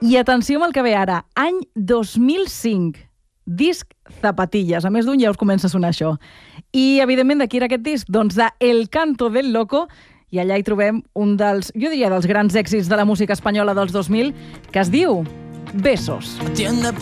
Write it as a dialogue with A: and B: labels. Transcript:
A: I atenció amb el que ve ara, any 2005, disc Zapatillas. A més d'un ja us comença a sonar això. I, evidentment, de qui era aquest disc? Doncs de El Canto del Loco, i allà hi trobem un dels, jo diria, dels grans èxits de la música espanyola dels 2000, que es diu Besos.